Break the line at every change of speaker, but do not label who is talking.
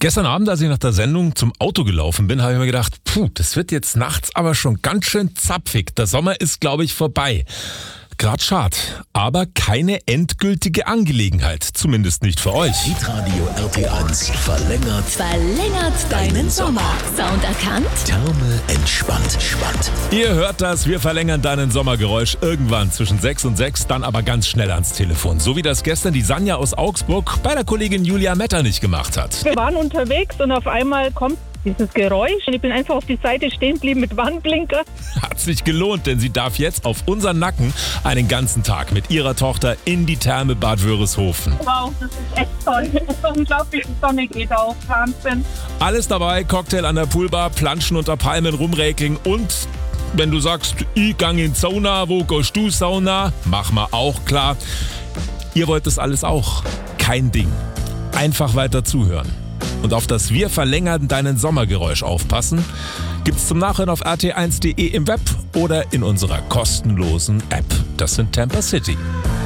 Gestern Abend, als ich nach der Sendung zum Auto gelaufen bin, habe ich mir gedacht, das wird jetzt nachts aber schon ganz schön zapfig. Der Sommer ist, glaube ich, vorbei. Grad schad, aber keine endgültige Angelegenheit, zumindest nicht für euch.
Hitradio RT1 verlängert
deinen Sommer. Sound erkannt?
Therme entspannt.
Ihr hört das, wir verlängern deinen Sommergeräusch irgendwann zwischen 6 und 6, dann aber ganz schnell ans Telefon. So wie das gestern die Sanja aus Augsburg bei der Kollegin Julia Metternich gemacht hat.
Wir waren unterwegs und auf einmal kommt dieses Geräusch und ich bin einfach auf die Seite stehen geblieben mit Warnblinker.
Hat sich gelohnt, denn sie darf jetzt auf unseren Nacken einen ganzen Tag mit ihrer Tochter in die Therme Bad Wörishofen.
Wow, das ist echt toll. Es ist unglaublich, die Sonne geht auf. Wahnsinn.
Alles dabei, Cocktail an der Poolbar, Planschen unter Palmen, Rumräkeln und wenn du sagst, ich gang in Sauna, wo gehst du Sauna? Mach mal auch klar. Ihr wollt das alles auch. Kein Ding. Einfach weiter zuhören. Und auf das Wir verlängern deinen Sommergeräusch aufpassen, gibt's zum Nachhören auf rt1.de im Web oder in unserer kostenlosen App. Das sind Tampa City.